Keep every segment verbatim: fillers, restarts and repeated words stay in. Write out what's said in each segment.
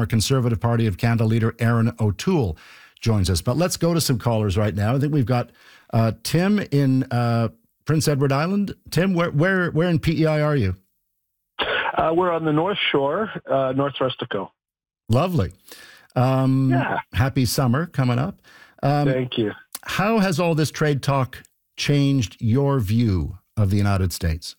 former Conservative Party of Canada leader Erin O'Toole joins us. But let's go to some callers right now. I think we've got uh, Tim in uh, Prince Edward Island. Tim, where where where in P E I are you? Uh, we're on the North Shore, uh, North Rustico. Lovely. Um, yeah. Happy summer coming up. Um, Thank you. How has all this trade talk changed your view of the United States?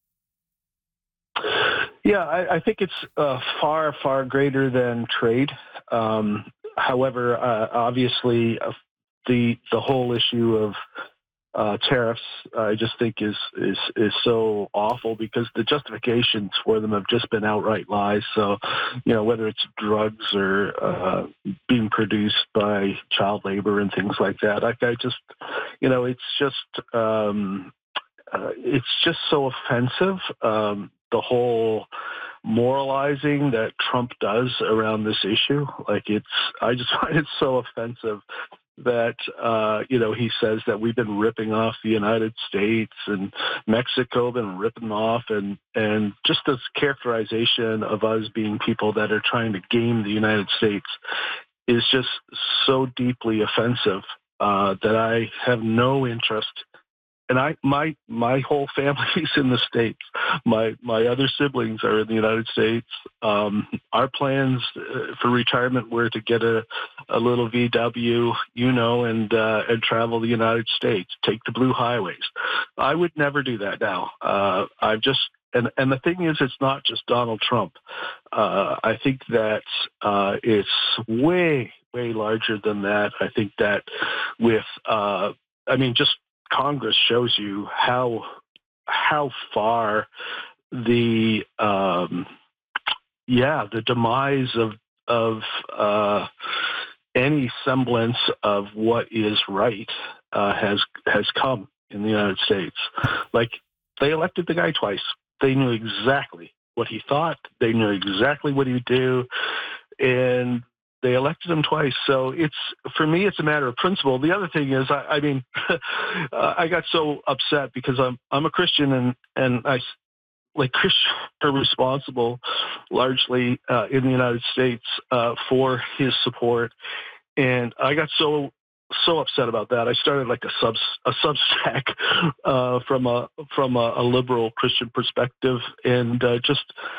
Yeah, I, I think it's uh, far, far greater than trade. Um, however, uh, obviously, uh, the the whole issue of uh, tariffs, I just think is is is so awful because the justifications for them have just been outright lies. So, you know, whether it's drugs or uh, being produced by child labor and things like that, like I just, you know, it's just um, uh, it's just so offensive. Um, the whole moralizing that Trump does around this issue, like it's, I just find it so offensive that, uh, you know, he says that we've been ripping off the United States and Mexico been ripping off, and, and just this characterization of us being people that are trying to game the United States is just so deeply offensive uh, that I have no interest. And I, my, my whole family's in the States. My, my other siblings are in the United States. Um, our plans uh, for retirement were to get a, a little V W, you know, and, uh, and travel the United States, take the blue highways. I would never do that now. Uh, I've just, and, and the thing is, it's not just Donald Trump. Uh, I think that, uh, it's way, way larger than that. I think that with, uh, I mean, just, Congress shows you how how far the um, yeah the demise of of uh, any semblance of what is right uh, has has come in the United States. Like, they elected the guy twice. They knew exactly what he thought. They knew exactly what he would do, and they elected him twice. So it's, for me, it's a matter of principle. The other thing is, I, I mean, uh, I got so upset because I'm I'm a Christian, and and I like Christians are responsible largely uh, in the United States uh, for his support, and I got so so upset about that. I started like a sub a Substack uh, from a from a, a liberal Christian perspective, and uh, just.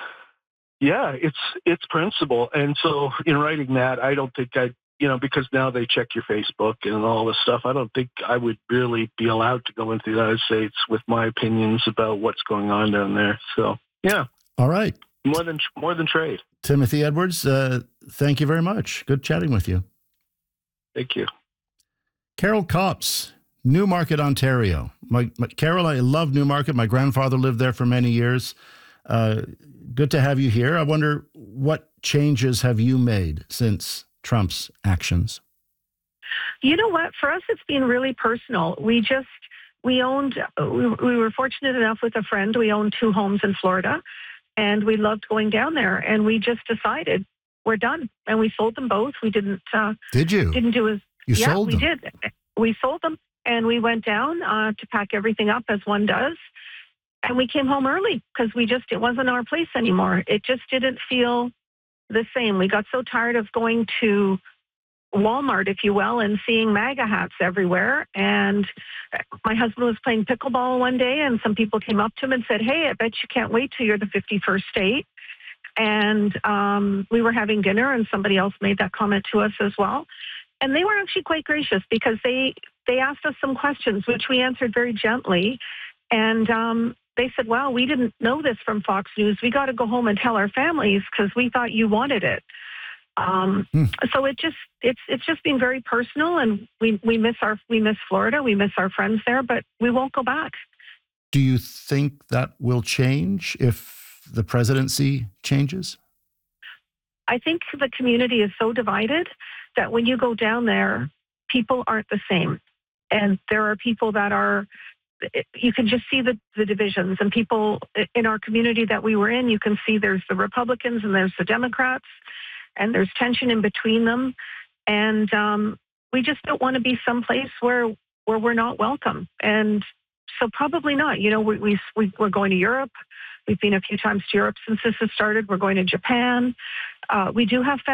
Yeah, it's it's principle. And so in writing that, I don't think I, you know, because now they check your Facebook and all this stuff, I don't think I would really be allowed to go into the United States with my opinions about what's going on down there. So, yeah. All right. More than more than trade. Timothy Edwards, uh, thank you very much. Good chatting with you. Thank you. Carol Copps, Newmarket, Ontario. My, my, Carol, I love Newmarket. My grandfather lived there for many years. Uh, good to have you here. I wonder, what changes have you made since Trump's actions? You know what? For us, it's been really personal. We just, we owned, we, we were fortunate enough with a friend. We owned two homes in Florida, and we loved going down there. And we just decided we're done. And we sold them both. We didn't. Uh, Did you? Didn't do as. You yeah, sold them? we did. We sold them, and we went down uh, to pack everything up as one does. And we came home early because we just, it wasn't our place anymore. It just didn't feel the same. We got so tired of going to Walmart, if you will, and seeing MAGA hats everywhere. And my husband was playing pickleball one day, and some people came up to him and said, "Hey, I bet you can't wait till you're the fifty-first state." And um, we were having dinner, and somebody else made that comment to us as well. And they were actually quite gracious because they, they asked us some questions, which we answered very gently. And um, they said, "Wow, we didn't know this from Fox News. We got to go home and tell our families because we thought you wanted it." Um, hmm. So it just it's it's just been very personal, and we, we miss our we miss Florida, we miss our friends there, but we won't go back. Do you think that will change if the presidency changes? I think the community is so divided that when you go down there, people aren't the same, and there are people that are. You can just see the, the divisions, and people in our community that we were in, you can see there's the Republicans and there's the Democrats, and there's tension in between them. And um, we just don't want to be someplace where, where we're not welcome. And so probably not. You know, we, we, we, we're going to Europe. We've been a few times to Europe since this has started. We're going to Japan. Uh, we do have